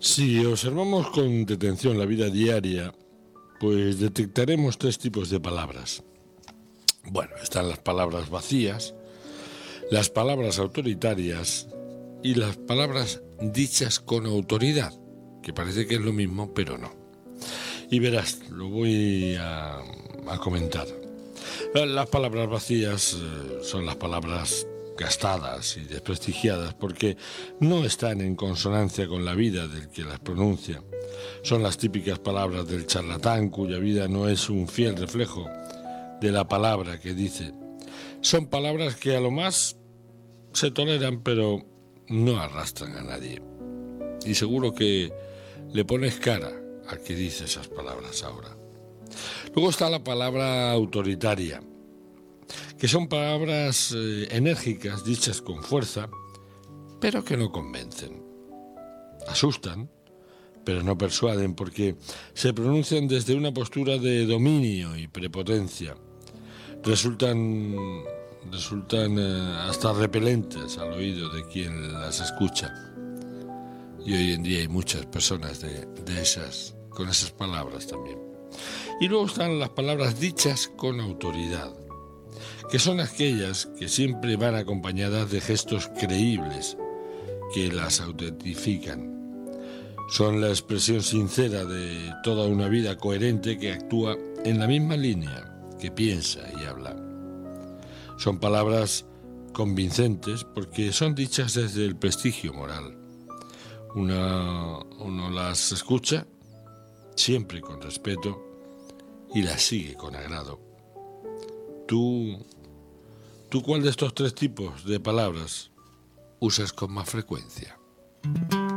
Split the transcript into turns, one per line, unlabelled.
Si observamos con detención la vida diaria, pues detectaremos tres tipos de palabras. Bueno, están las palabras vacías, las palabras autoritarias y las palabras dichas con autoridad, que parece que es lo mismo, pero no. Y verás, lo voy a comentar. Las palabras vacías son las palabras gastadas y desprestigiadas porque no están en consonancia con la vida del que las pronuncia. Son las típicas palabras del charlatán cuya vida no es un fiel reflejo de la palabra que dice. Son palabras que a lo más se toleran pero no arrastran a nadie. Y seguro que le pones cara al que dice esas palabras ahora. Luego está la palabra autoritaria, que son palabras enérgicas, dichas con fuerza, pero que no convencen. Asustan, pero no persuaden porque se pronuncian desde una postura de dominio y prepotencia. Resultan hasta repelentes al oído de quien las escucha. Y hoy en día hay muchas personas con esas palabras también. Y luego están las palabras dichas con autoridad, que son aquellas que siempre van acompañadas de gestos creíbles que las autentifican. Son la expresión sincera de toda una vida coherente que actúa en la misma línea que piensa y habla. Son palabras convincentes porque son dichas desde el prestigio moral. Uno las escucha siempre con respeto y las sigue con agrado. ¿Tú cuál de estos tres tipos de palabras usas con más frecuencia?